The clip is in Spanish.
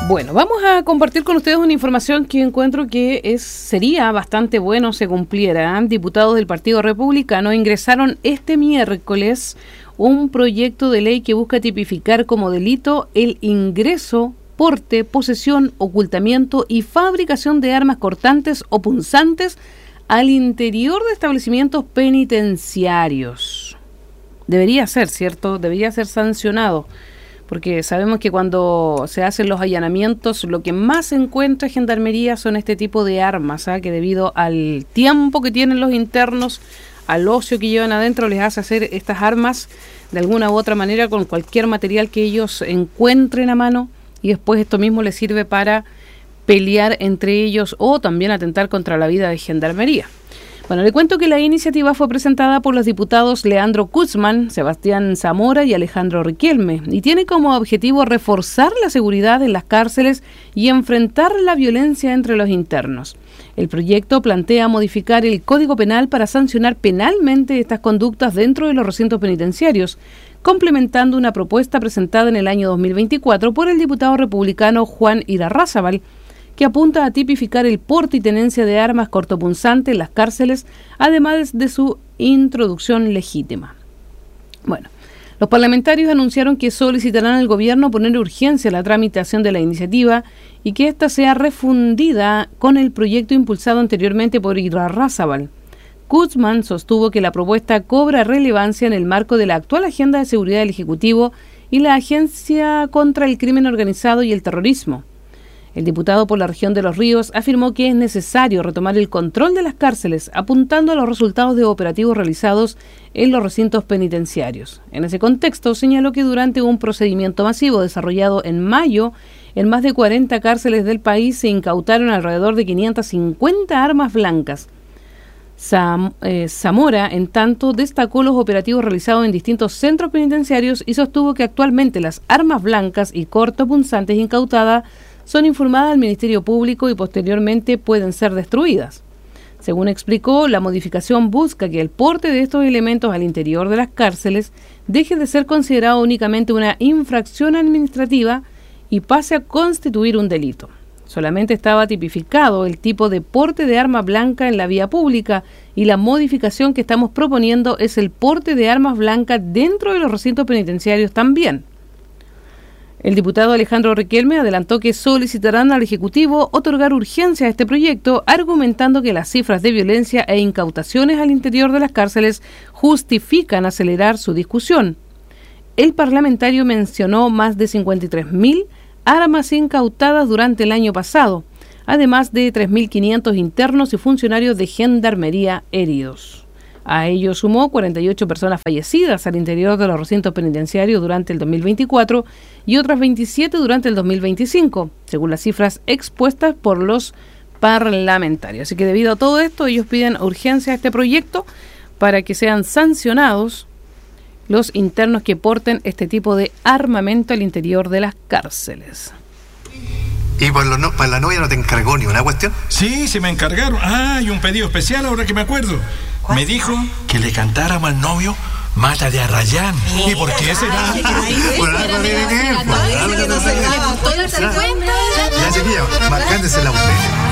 Bueno, vamos a compartir con ustedes una información que encuentro que sería bastante bueno se cumpliera. Diputados del Partido Republicano ingresaron este miércoles un proyecto de ley que busca tipificar como delito el ingreso, porte, posesión, ocultamiento y fabricación de armas cortantes o punzantes al interior de establecimientos penitenciarios. Debería ser, ¿cierto? Debería ser sancionado. Porque sabemos que cuando se hacen los allanamientos, lo que más se encuentra en Gendarmería son este tipo de armas, que debido al tiempo que tienen los internos, al ocio que llevan adentro, les hace hacer estas armas de alguna u otra manera con cualquier material que ellos encuentren a mano, y después esto mismo les sirve para pelear entre ellos o también atentar contra la vida de Gendarmería. Bueno, le cuento que la iniciativa fue presentada por los diputados Leandro Guzmán, Sebastián Zamora y Alejandro Riquelme, y tiene como objetivo reforzar la seguridad en las cárceles y enfrentar la violencia entre los internos. El proyecto plantea modificar el Código Penal para sancionar penalmente estas conductas dentro de los recintos penitenciarios, complementando una propuesta presentada en el año 2024 por el diputado republicano Juan Irarrázaval, que apunta a tipificar el porte y tenencia de armas cortopunzantes en las cárceles, además de su introducción legítima. Bueno, los parlamentarios anunciaron que solicitarán al gobierno poner urgencia a la tramitación de la iniciativa y que ésta sea refundida con el proyecto impulsado anteriormente por Irarrázaval. Guzmán sostuvo que la propuesta cobra relevancia en el marco de la actual agenda de seguridad del Ejecutivo y la Agencia contra el Crimen Organizado y el Terrorismo. El diputado por la región de Los Ríos afirmó que es necesario retomar el control de las cárceles, apuntando a los resultados de operativos realizados en los recintos penitenciarios. En ese contexto, señaló que durante un procedimiento masivo desarrollado en mayo, en más de 40 cárceles del país se incautaron alrededor de 550 armas blancas. Zamora, en tanto, destacó los operativos realizados en distintos centros penitenciarios y sostuvo que actualmente las armas blancas y cortopunzantes incautadas son informadas al Ministerio Público y posteriormente pueden ser destruidas. Según explicó, la modificación busca que el porte de estos elementos al interior de las cárceles deje de ser considerado únicamente una infracción administrativa y pase a constituir un delito. Solamente estaba tipificado el tipo de porte de arma blanca en la vía pública y la modificación que estamos proponiendo es el porte de armas blancas dentro de los recintos penitenciarios también. El diputado Alejandro Riquelme adelantó que solicitarán al Ejecutivo otorgar urgencia a este proyecto, argumentando que las cifras de violencia e incautaciones al interior de las cárceles justifican acelerar su discusión. El parlamentario mencionó más de 53.000 armas incautadas durante el año pasado, además de 3.500 internos y funcionarios de Gendarmería heridos. A ello sumó 48 personas fallecidas al interior de los recintos penitenciarios durante el 2024 y otras 27 durante el 2025, según las cifras expuestas por los parlamentarios. Así que debido a todo esto, ellos piden urgencia a este proyecto para que sean sancionados los internos que porten este tipo de armamento al interior de las cárceles. ¿Y para la novia no te encargó ni una cuestión? Sí, me encargaron. Y un pedido especial ahora que me acuerdo. ¿Cuál? Me dijo que le cantáramos al novio Mata de Arrayán. ¿Y por qué será? Ya, chiquilla, marcándose la usted.